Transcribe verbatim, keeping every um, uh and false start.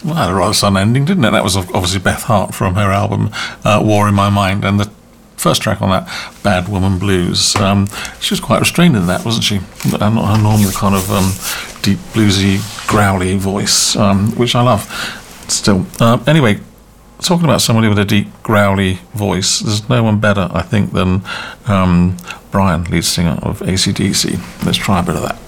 well, had a rather sudden ending, didn't it? That was obviously Beth Hart from her album uh, War in My Mind, and the first track on that, Bad Woman Blues. Um, she was quite restrained in that, wasn't she? Not her normal kind of um, deep bluesy, growly voice, um, which I love still. Uh, anyway, talking about somebody with a deep, growly voice, there's no one better, I think, than um, Brian, lead singer of A C D C. Let's try a bit of that.